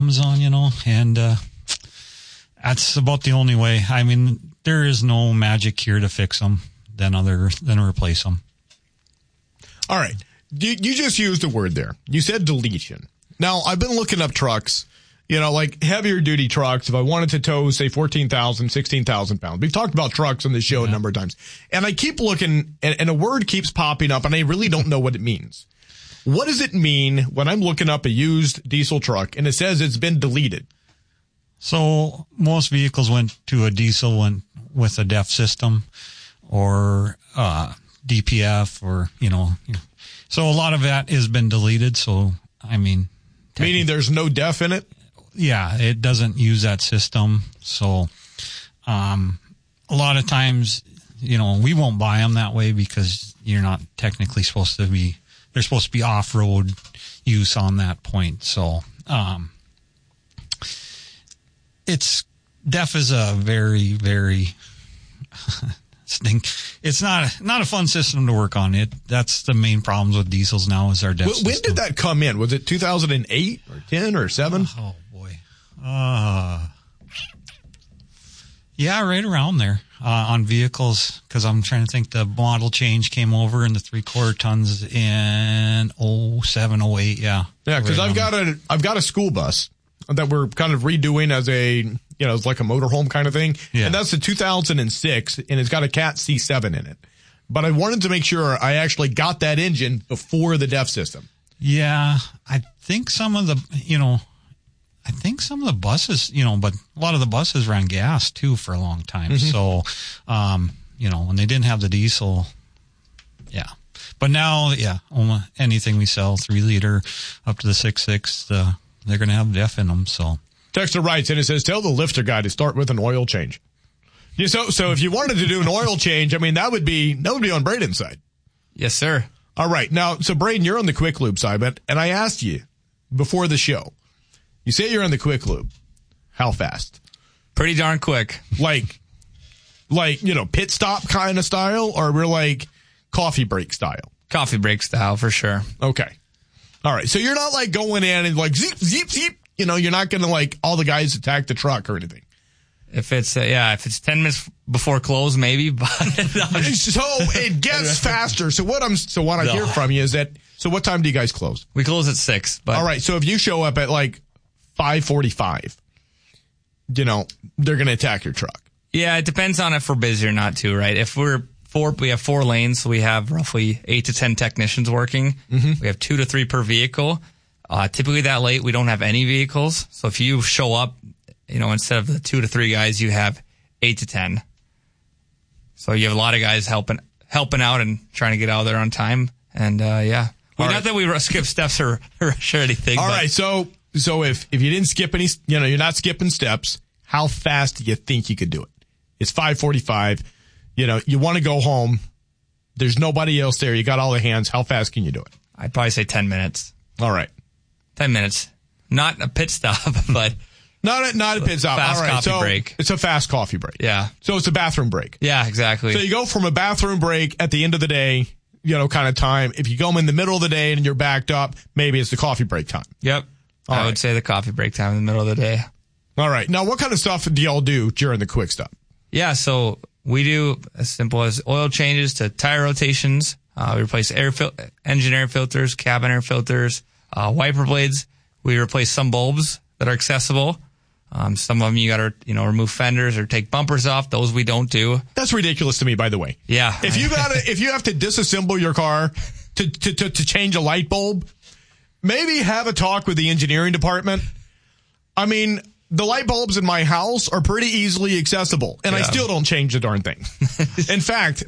Amazon, and that's about the only way. I mean, there is no magic cure to fix them than replace them. All right. You just used a word there. You said deletion. Now, I've been looking up trucks, like heavier duty trucks. If I wanted to tow, say, 14,000, 16,000 pounds. We've talked about trucks on the show a number of times. And I keep looking, and a word keeps popping up, and I really don't know what it means. What does it mean when I'm looking up a used diesel truck, and it says it's been deleted? So most vehicles went to a diesel with a DEF system or DPF or, So a lot of that has been deleted. So, I mean. Meaning there's no DEF in it? Yeah, it doesn't use that system. So a lot of times, we won't buy them that way because you're not technically supposed to be. They're supposed to be off-road use on that point. So, DEF is a very, very it's not a fun system to work on. That's the main problems with diesels now is our DEF system. When did that come in? Was it 2008 or 10 or 7? Oh boy. Yeah, right around there. On vehicles, because I'm trying to think the model change came over in the 3/4 tons in 07, 08. Yeah. Yeah, because I've got a school bus that we're kind of redoing as it's like a motorhome kind of thing. Yeah. And that's the 2006, and it's got a Cat C7 in it. But I wanted to make sure I actually got that engine before the DEF system. Yeah, I think some of the buses, but a lot of the buses ran gas too for a long time. Mm-hmm. So, when they didn't have the diesel, yeah. But now, anything we sell 3 liter up to the 6.6, they're going to have DEF in them. So, Texter writes and it says, "Tell the lifter guy to start with an oil change." Yeah, so if you wanted to do an oil change, I mean that would be on Braden's side. Yes, sir. All right, now so Braden, you're on the quick lube side, and I asked you before the show. You say you're on the quick lube. How fast? Pretty darn quick. Like pit stop kind of style, or we're like coffee break style? Coffee break style for sure. Okay. All right. So you're not like going in and like zeep, zeep, zeep. You're not going to like all the guys attack the truck or anything. If it's 10 minutes before close, maybe. But so it gets faster. So what I hear from you is that. So what time do you guys close? We close at 6. But all right. So if you show up at like 5:45, they're going to attack your truck. Yeah, it depends on if we're busy or not too, right? If we have 4 lanes, so we have roughly 8 to 10 technicians working. Mm-hmm. We have 2 to 3 per vehicle. Typically that late, we don't have any vehicles. So if you show up, instead of the 2 to 3 guys, you have 8 to 10. So you have a lot of guys helping out and trying to get out there on time. And, not that we skip steps or rush or anything. All right. So if you didn't skip any, you're not skipping steps, how fast do you think you could do it? It's 5:45. You want to go home. There's nobody else there. You got all the hands. How fast can you do it? I'd probably say 10 minutes. All right. 10 minutes. Not a pit stop, but not a pit stop. Fast all right. coffee break. It's a fast coffee break. Yeah. So it's a bathroom break. Yeah, exactly. So you go from a bathroom break at the end of the day, kind of time. If you go in the middle of the day and you're backed up, maybe it's the coffee break time. Yep. I would say the coffee break time in the middle of the day. All right. Now, what kind of stuff do y'all do during the quick stop? Yeah, so we do as simple as oil changes to tire rotations. We replace engine air filters, cabin air filters, wiper blades. We replace some bulbs that are accessible. Some of them you got to, remove fenders or take bumpers off. Those we don't do. That's ridiculous to me, by the way. Yeah. If you have to disassemble your car to change a light bulb, maybe have a talk with the engineering department. I mean, the light bulbs in my house are pretty easily accessible, and I still don't change the darn thing. In fact,